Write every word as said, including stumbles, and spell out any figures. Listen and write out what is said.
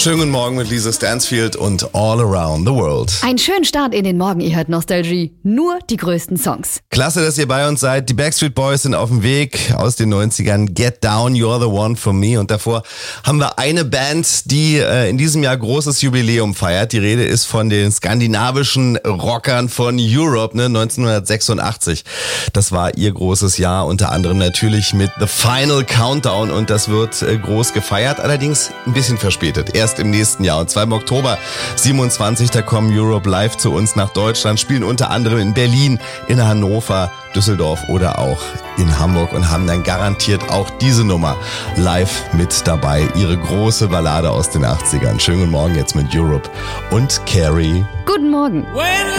Schönen guten Morgen mit Lisa Stansfield und All Around the World. Einen schönen Start in den Morgen, ihr hört Nostalgie. Nur die größten Songs. Klasse, dass ihr bei uns seid. Die Backstreet Boys sind auf dem Weg aus den neunzigern. Get Down, You're the One for Me. Und davor haben wir eine Band, die äh, in diesem Jahr großes Jubiläum feiert. Die Rede ist von den skandinavischen Rockern von Europe, ne, neunzehnhundertsechsundachtzig. Das war ihr großes Jahr, unter anderem natürlich mit The Final Countdown. Und das wird äh, groß gefeiert, allerdings ein bisschen verspätet. Erst im nächsten Jahr. Und zwar im Oktober siebenundzwanzig, da kommen Europe live zu uns nach Deutschland, spielen unter anderem in Berlin, in Hannover, Düsseldorf oder auch in Hamburg und haben dann garantiert auch diese Nummer live mit dabei. Ihre große Ballade aus den achtzigern. Schönen guten Morgen jetzt mit Europe und Carrie. Guten Morgen.